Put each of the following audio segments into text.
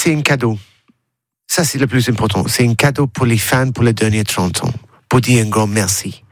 c'est un cadeau. Ça, c'est le plus important. C'est un cadeau pour les fans pour les derniers 30 ans. Pour dire un grand merci.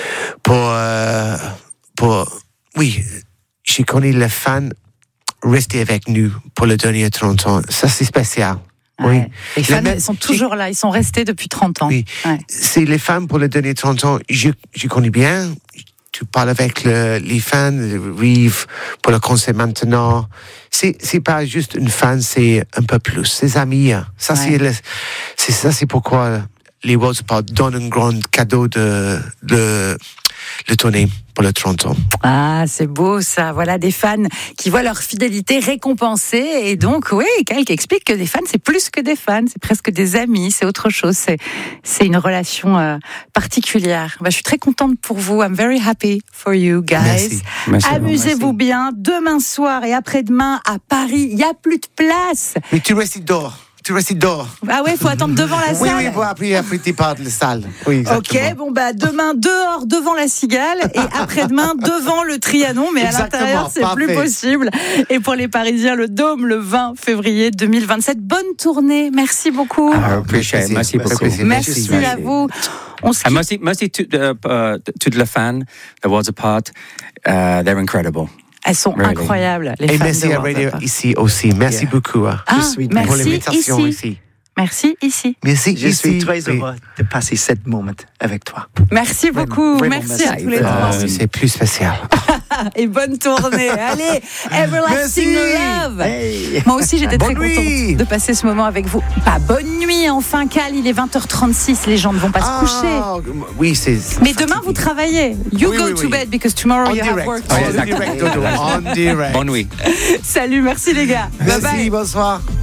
Oui, j'ai connu les fans rester avec nous pour les derniers 30 ans. Ça, c'est spécial. Oui. Les fans sont toujours là, ils sont restés depuis 30 ans. Oui. Ouais. C'est les fans pour les derniers 30 ans, je connais bien. Tu parles avec les fans, Rive, pour le concert maintenant. C'est pas juste une fan, c'est un peu plus. Ses amis. Ça, c'est pourquoi les Water Park donnent un grand cadeau de le tournée pour le 30 ans. Ah, c'est beau ça. Voilà des fans qui voient leur fidélité récompensée. Et donc, oui, Kalk explique que des fans, c'est plus que des fans, c'est presque des amis, c'est autre chose. C'est une relation particulière. Je suis très contente pour vous. I'm very happy for you guys. Merci. Amusez-vous bien. Demain soir et après-demain à Paris, il n'y a plus de place. Mais tu restes dehors. Ah ouais, faut attendre devant la salle. Oui, après tu pars de la salle. Oui, exactement. Ok, demain dehors devant la Cigale et après-demain devant le Trianon, mais à l'intérieur c'est plus possible. Et pour les Parisiens, le Dôme le 20 février 2027. Bonne tournée, merci beaucoup. Merci beaucoup. Merci à vous. Merci toutes les fans de Worlds Apart. They're incredible. Elles sont incroyables, les fans de merci à Radio ici aussi. Merci beaucoup. Merci pour l'invitation ici. Merci ici. Je suis très heureux de passer ce moment avec toi. Merci beaucoup. Merci à tous les trois. C'est plus spécial. Et bonne tournée. Allez, Everlasting Love. Hey. Moi aussi, j'étais très contente de passer ce moment avec vous. Pas bonne nuit, enfin, Cal, il est 20h36. Les gens ne vont pas se coucher. Oui, c'est. Mais demain, vous travaillez. You go to bed because tomorrow you have work. En direct. Bonne nuit. Salut, merci les gars. Merci, bonsoir.